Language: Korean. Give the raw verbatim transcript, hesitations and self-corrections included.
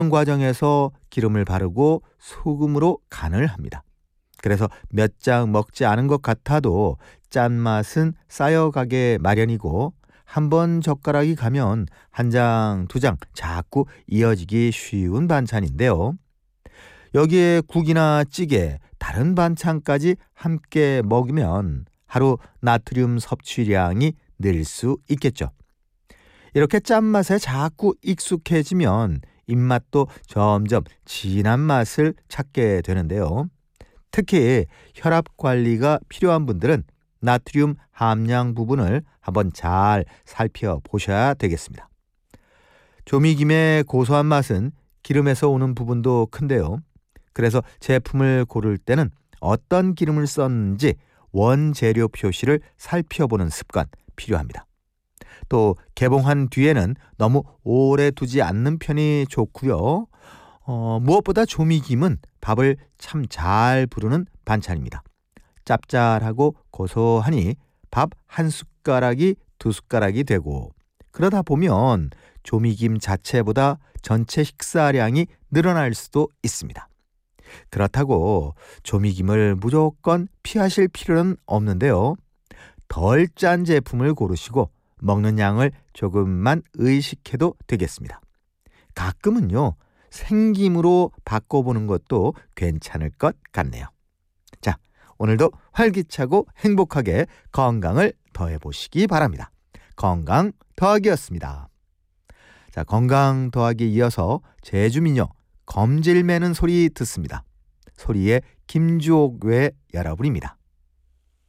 과정에서 기름을 바르고 소금으로 간을 합니다. 그래서 몇 장 먹지 않은 것 같아도 짠맛은 쌓여가게 마련이고 한 번 젓가락이 가면 한 장, 두 장 자꾸 이어지기 쉬운 반찬인데요. 여기에 국이나 찌개, 다른 반찬까지 함께 먹으면 하루 나트륨 섭취량이 늘 수 있겠죠. 이렇게 짠맛에 자꾸 익숙해지면 입맛도 점점 진한 맛을 찾게 되는데요. 특히 혈압 관리가 필요한 분들은 나트륨 함량 부분을 한번 잘 살펴보셔야 되겠습니다. 조미김의 고소한 맛은 기름에서 오는 부분도 큰데요. 그래서 제품을 고를 때는 어떤 기름을 썼는지 원재료 표시를 살펴보는 습관 필요합니다. 또 개봉한 뒤에는 너무 오래 두지 않는 편이 좋고요. 어, 무엇보다 조미김은 밥을 참 잘 부르는 반찬입니다. 짭짤하고 고소하니 밥 한 숟가락이 두 숟가락이 되고, 그러다 보면 조미김 자체보다 전체 식사량이 늘어날 수도 있습니다. 그렇다고 조미김을 무조건 피하실 필요는 없는데요. 덜 짠 제품을 고르시고 먹는 양을 조금만 의식해도 되겠습니다. 가끔은요, 생김으로 바꿔보는 것도 괜찮을 것 같네요. 자, 오늘도 활기차고 행복하게 건강을 더해보시기 바랍니다. 건강 더하기였습니다. 자, 건강 더하기 이어서 제주민요 검질 매는 소리 듣습니다. 소리의 김주옥 외 여러분입니다.